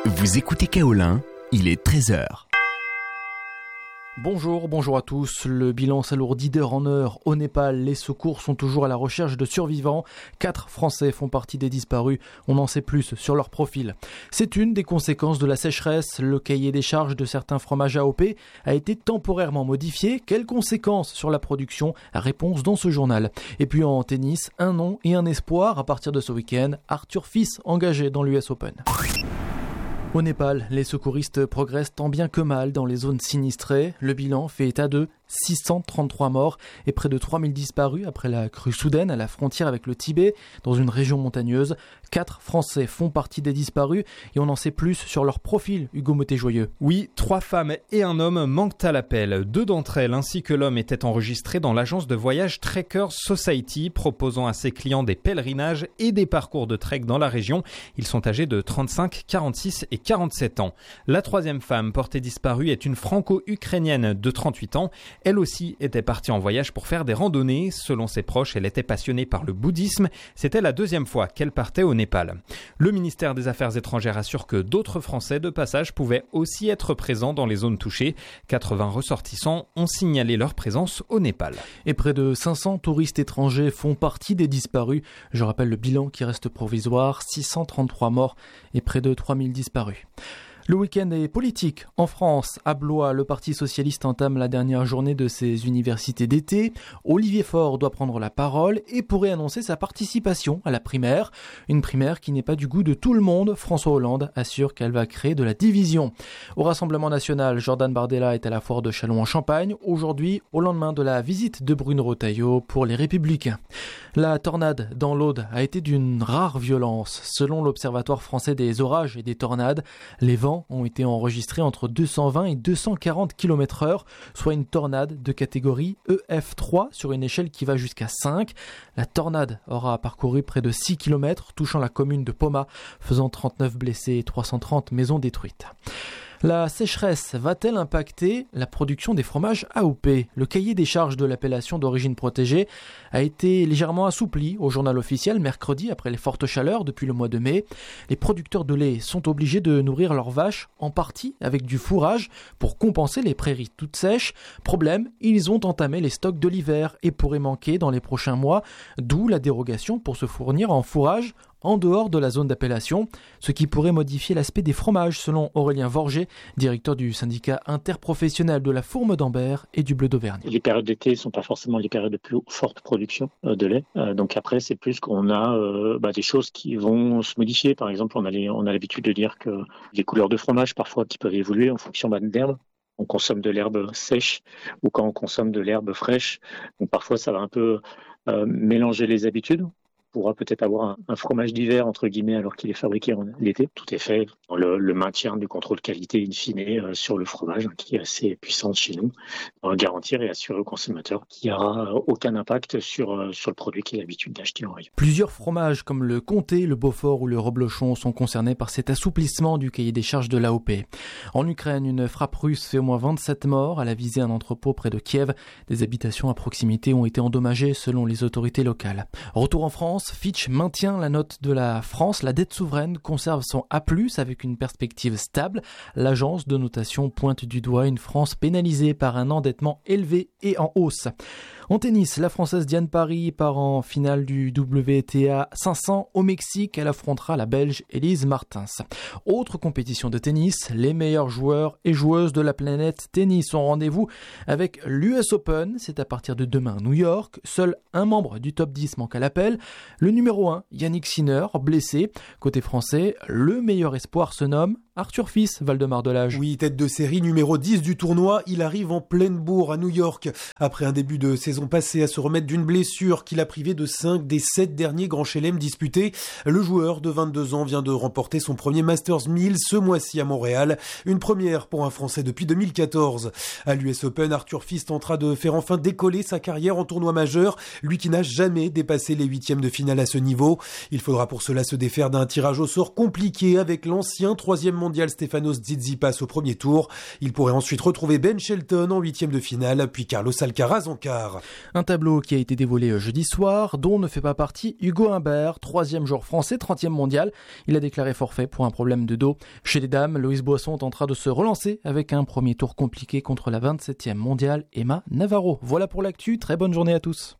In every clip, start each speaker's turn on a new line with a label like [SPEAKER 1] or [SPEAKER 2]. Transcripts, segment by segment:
[SPEAKER 1] Vous écoutez Kaolin, il est 13h.
[SPEAKER 2] Bonjour à tous. Le bilan s'alourdit d'heure en heure. Au Népal, les secours sont toujours à la recherche de survivants. 4 Français font partie des disparus. On en sait plus sur leur profil. C'est une des conséquences de la sécheresse. Le cahier des charges de certains fromages AOP a été temporairement modifié. Quelles conséquences sur la production? Réponse dans ce journal. Et puis en tennis, un nom et un espoir à partir de ce week-end. Arthur Fils engagé dans l'US Open. Au Népal, les secouristes progressent tant bien que mal dans les zones sinistrées. Le bilan fait état de 633 morts et près de 3000 disparus après la crue soudaine à la frontière avec le Tibet, dans une région montagneuse. 4 Français font partie des disparus et on en sait plus sur leur profil, Hugo Motet-Joyeux.
[SPEAKER 3] Oui, 3 femmes et un homme manquent à l'appel. 2 d'entre elles ainsi que l'homme étaient enregistrés dans l'agence de voyage Trekkers Society, proposant à ses clients des pèlerinages et des parcours de trek dans la région. Ils sont âgés de 35, 46 et 47 ans. La 3e femme portée disparue est une franco-ukrainienne de 38 ans. Elle aussi était partie en voyage pour faire des randonnées. Selon ses proches, elle était passionnée par le bouddhisme. C'était la 2e fois qu'elle partait au Népal. Le ministère des Affaires étrangères assure que d'autres Français de passage pouvaient aussi être présents dans les zones touchées. 80 ressortissants ont signalé leur présence au Népal.
[SPEAKER 2] Et près de 500 touristes étrangers font partie des disparus. Je rappelle le bilan qui reste provisoire, 633 morts et près de 3000 disparus. Le week-end est politique. En France, à Blois, le Parti socialiste entame la dernière journée de ses universités d'été. Olivier Faure doit prendre la parole et pourrait annoncer sa participation à la primaire. Une primaire qui n'est pas du goût de tout le monde. François Hollande assure qu'elle va créer de la division. Au Rassemblement national, Jordan Bardella est à la foire de Châlons-en-Champagne. Aujourd'hui, au lendemain de la visite de Bruno Retailleau pour les Républicains. La tornade dans l'Aude a été d'une rare violence. Selon l'Observatoire français des orages et des tornades, les vents ont été enregistrés entre 220 et 240 km/h, soit une tornade de catégorie EF3 sur une échelle qui va jusqu'à 5. La tornade aura parcouru près de 6 km, touchant la commune de Poma, faisant 39 blessés et 330 maisons détruites. La sécheresse va-t-elle impacter la production des fromages AOP? Le cahier des charges de l'appellation d'origine protégée a été légèrement assoupli au journal officiel mercredi après les fortes chaleurs depuis le mois de mai. Les producteurs de lait sont obligés de nourrir leurs vaches en partie avec du fourrage pour compenser les prairies toutes sèches. Problème, ils ont entamé les stocks de l'hiver et pourraient manquer dans les prochains mois, d'où la dérogation pour se fournir en fourrage en dehors de la zone d'appellation, ce qui pourrait modifier l'aspect des fromages selon Aurélien Vorger, directeur du syndicat interprofessionnel de la Fourme d'Ambert et du Bleu d'Auvergne.
[SPEAKER 4] Les périodes d'été ne sont pas forcément les périodes de plus forte production de lait. Donc après, c'est plus qu'on a des choses qui vont se modifier. Par exemple, on a l'habitude de dire que les couleurs de fromage parfois qui peuvent évoluer en fonction d'herbe. On consomme de l'herbe sèche ou quand on consomme de l'herbe fraîche. Donc parfois, ça va un peu mélanger les habitudes. On pourra peut-être avoir un fromage d'hiver, entre guillemets, alors qu'il est fabriqué en l'été. Tout est fait dans le maintien du contrôle qualité in fine sur le fromage, qui est assez puissant chez nous, pour garantir et assurer au consommateur qu'il n'y aura aucun impact sur le produit qu'il a l'habitude d'acheter en rayon.
[SPEAKER 2] Plusieurs fromages comme le comté, le Beaufort ou le reblochon sont concernés par cet assouplissement du cahier des charges de l'AOP. En Ukraine, une frappe russe fait au moins 27 morts. Elle a visé un entrepôt près de Kiev. Des habitations à proximité ont été endommagées selon les autorités locales. Retour en France, Fitch maintient la note de la France. La dette souveraine conserve son A+, avec une perspective stable. L'agence de notation pointe du doigt une France pénalisée par un endettement élevé et en hausse. En tennis, la Française Diane Parry part en finale du WTA 500 au Mexique. Elle affrontera la Belge Elise Martens. Autre compétition de tennis, les meilleurs joueurs et joueuses de la planète tennis ont rendez-vous avec l'US Open. C'est à partir de demain à New York. Seul un membre du top 10 manque à l'appel. Le numéro 1, Yannick Sinner, blessé. Côté français, le meilleur espoir se nomme Arthur Fils, Valdemar Delage.
[SPEAKER 5] Oui, tête de série numéro 10 du tournoi, il arrive en pleine bourre à New York. Après un début de saison passée à se remettre d'une blessure qui l'a privé de 5 des 7 derniers grands chelem disputés, le joueur de 22 ans vient de remporter son premier Masters 1000 ce mois-ci à Montréal. Une première pour un Français depuis 2014. À l'US Open, Arthur Fils tentera de faire enfin décoller sa carrière en tournoi majeur, lui qui n'a jamais dépassé les 8e de finale à ce niveau. Il faudra pour cela se défaire d'un tirage au sort compliqué avec l'ancien 3e mondial Stefanos Tsitsipas au premier tour. Il pourrait ensuite retrouver Ben Shelton en 8e de finale, puis Carlos Alcaraz en quart.
[SPEAKER 2] Un tableau qui a été dévoilé jeudi soir, dont ne fait pas partie Hugo Humbert, 3e joueur français, 30e mondial. Il a déclaré forfait pour un problème de dos. Chez les dames, Loïs Boisson tentera de se relancer avec un premier tour compliqué contre la 27e mondiale Emma Navarro. Voilà pour l'actu, très bonne journée à tous.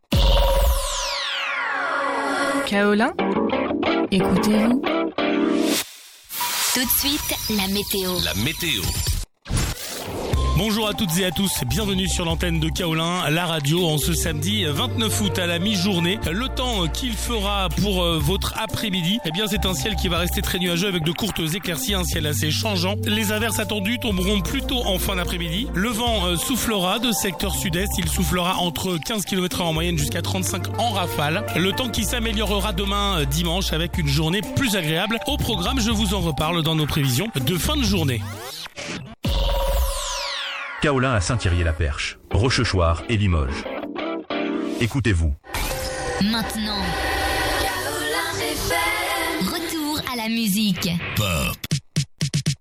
[SPEAKER 6] Kaolin, écoutez-vous.
[SPEAKER 7] Tout de suite, la météo.
[SPEAKER 8] La météo. Bonjour à toutes et à tous, bienvenue sur l'antenne de Kaolin, la radio, en ce samedi 29 août à la mi-journée. Le temps qu'il fera pour votre après-midi, eh bien c'est un ciel qui va rester très nuageux avec de courtes éclaircies, un ciel assez changeant. Les averses attendues tomberont plutôt en fin d'après-midi. Le vent soufflera de secteur sud-est, il soufflera entre 15 km/h en moyenne jusqu'à 35 en rafale. Le temps qui s'améliorera demain dimanche avec une journée plus agréable. Au programme, je vous en reparle dans nos prévisions de fin de journée.
[SPEAKER 9] Kaolin à Saint-Thierry-la-Perche, Rochechouart et Limoges. Écoutez-vous.
[SPEAKER 7] Maintenant, retour à la musique.
[SPEAKER 8] Pop.